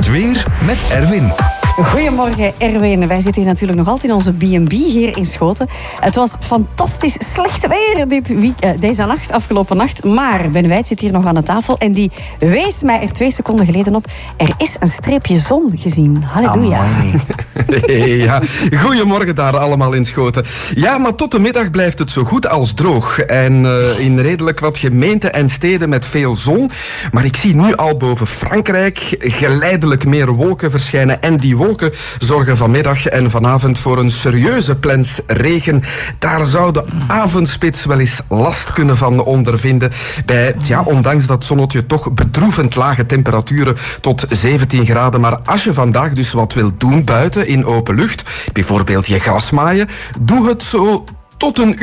weer met Erwin. Goedemorgen Erwin. Wij zitten hier natuurlijk nog altijd in onze B&B hier in Schoten. Het was fantastisch slecht weer deze nacht, afgelopen nacht. Maar Ben Wijt zit hier nog aan de tafel en die wees mij er 2 seconden geleden op. Er is een streepje zon gezien. Halleluja. Ja, goedemorgen daar allemaal in Schoten. Ja, maar tot de middag blijft het zo goed als droog. En in redelijk wat gemeenten en steden met veel zon. Maar ik zie nu al boven Frankrijk geleidelijk meer wolken verschijnen. En die wolken zorgen vanmiddag en vanavond voor een serieuze plens regen. Daar zou de avondspits wel eens last kunnen van ondervinden. Bij, ondanks dat zonnetje, toch bedroevend lage temperaturen tot 17 graden. Maar als je vandaag dus wat wilt doen buiten in open lucht, bijvoorbeeld je gras maaien, doe het zo tot een uur.